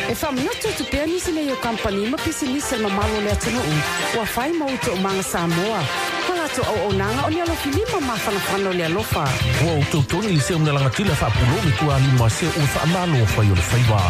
E whaminotu tu pia nisi le yo company ma pisi nisi ma malo le atunu ua whai mautu o manga Samoa. Kalato au nanga o ni alo filima ma whanawhano le alofa. Ua o tautoni li se o mnalanga tila whapulomi kua li ma se o whaamalo o whai o le whaiwa.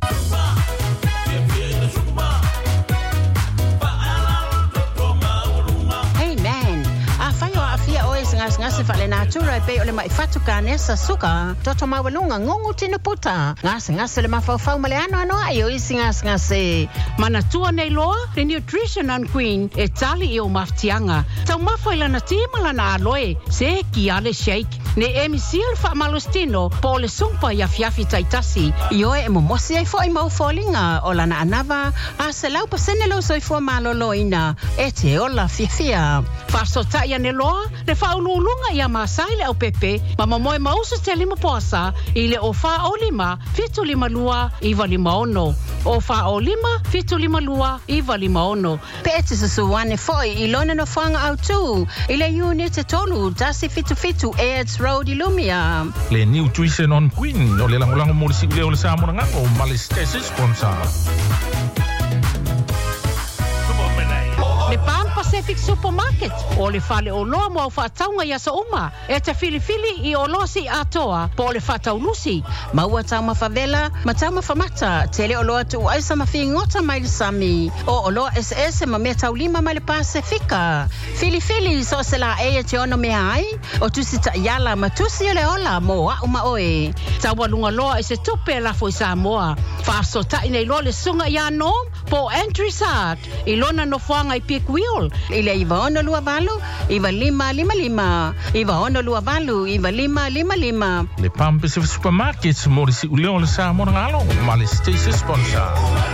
Ngase fale natura pe ole mai fatu kanesa suka toto mawalunga ngongu tinu puta ngase le mafau male ano ayo ngase mana tua nei loa le nutrition and queen e tali i o maftianga tau mafaila na tima na aloe se ki ale shake ne emisil fa malustino po le sumpa ya fiafi taitasi io e momosi ai foi mau folinga ola na anava a se lau pasene lo soi fo maloloina e te ola fifia fa sota ya ne loa le fa ulunga ya masaile au pepe mama moe mausu te lima poasa ile o fa o lima fitu lima lua iwa lima ono o fa o lima fitu lima lua iwa lima ono pete susuane foi ilona no fanga au tu ile unit tolu dasi fitu Aids Road Ilumia le nutrition on queen o le langolango morisi ule o le sa moranga o malestese sponsor le Pan Pacific Supermarket o le fale o loa mo whaataunga ia sa uma e te filifili i o losi atoa po le whaataulusi maua tauma favela ma tauma famata tele o loa tu aisa mafi ngota mai le sami o loa SS ma mea taulima mai le Pasifika filifili so se la e te ono mea ai o tusi ta yala ma tusi le ola mo a uma oe taua lunga loa e se tupe la fo i Samoa whaaso ta ina i loa le sunga ia nom po entry sat i lona no fuanga i Pick Wheel ile iwa ono lua valu iwa 555 iwa ono lua valu iwa 555 le Pan Pacific Supermarket morisi ule o le sa moranga alo malestese sponsor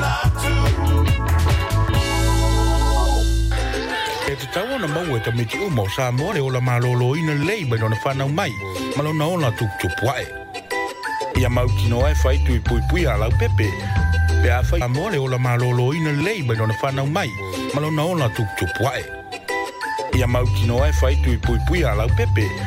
e te tau ana mau e ka miti umo Samoa le ola malolo ina lei bai lona whanau mai malona ona tupuae ia mau kino e whai tui pui a lau pepe pe a whai Samoa le ola malolo ina lei bai lona whanau mai malona ona tupuae ia mau kino e whai tui pui a lau pepe